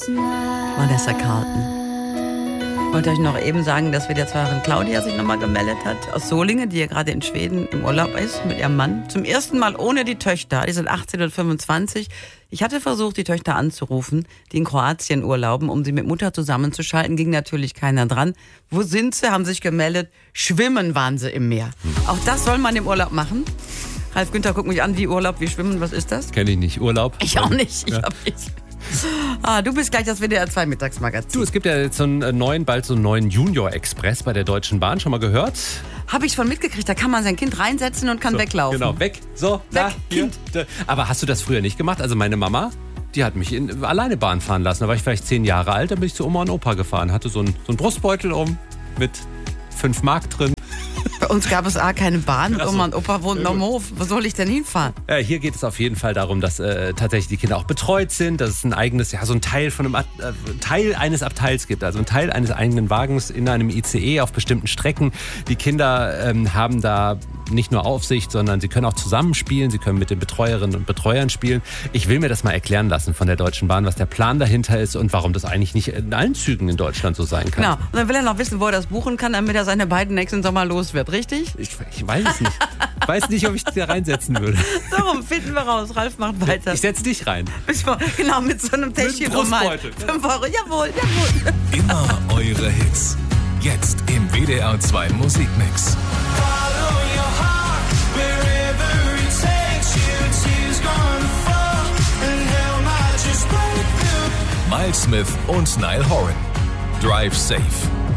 Vanessa Carlton. Ich wollte euch noch eben sagen, dass WDR-Hörerin Claudia sich nochmal gemeldet hat aus Solingen, die ja gerade in Schweden im Urlaub ist mit ihrem Mann. Zum ersten Mal ohne die Töchter. Die sind 18 und 25. Ich hatte versucht, die Töchter anzurufen, die in Kroatien urlauben, um sie mit Mutter zusammenzuschalten. Ging natürlich keiner dran. Wo sind sie? Haben sich gemeldet. Schwimmen waren sie im Meer. Auch das soll man im Urlaub machen. Ralf Günther guckt mich an, wie Urlaub, wie Schwimmen. Was ist das? Kenne ich nicht. Urlaub? Ich auch nicht. Du bist gleich das WDR 2 Mittagsmagazin. Du, es gibt ja jetzt bald so einen neuen Junior Express bei der Deutschen Bahn. Schon mal gehört? Habe ich schon mitgekriegt. Da kann man sein Kind reinsetzen und kann weglaufen. Genau, weg. So, weg, da, Kind. Hier. Aber hast du das früher nicht gemacht? Also meine Mama, die hat mich alleine Bahn fahren lassen. Da war ich vielleicht 10 Jahre alt. Dann bin ich zu Oma und Opa gefahren. Hatte so einen Brustbeutel mit 5 Mark drin. Bei uns gab es keine Bahn und Oma und Opa wohnten am Hof. Wo soll ich denn hinfahren? Hier geht es auf jeden Fall darum, dass tatsächlich die Kinder auch betreut sind, dass es ein eigenes, so ein Teil von einem Teil eines Abteils gibt, also ein Teil eines eigenen Wagens in einem ICE auf bestimmten Strecken. Die Kinder haben da nicht nur Aufsicht, sondern sie können auch zusammenspielen, sie können mit den Betreuerinnen und Betreuern spielen. Ich will mir das mal erklären lassen von der Deutschen Bahn, was der Plan dahinter ist und warum das eigentlich nicht in allen Zügen in Deutschland so sein kann. Genau, und dann will er noch wissen, wo er das buchen kann, damit er seine beiden nächsten Sommer los wird, richtig? Ich weiß es nicht. Ich weiß nicht, ob ich da reinsetzen würde. Darum finden wir raus. Ralf macht weiter. Ich setze dich rein. Genau, mit so einem Täschchen Roman. 5 Euro, jawohl. Immer eure Hits. Jetzt im WDR 2 Musikmix. Miles Smith und Niall Horan. Drive Safe.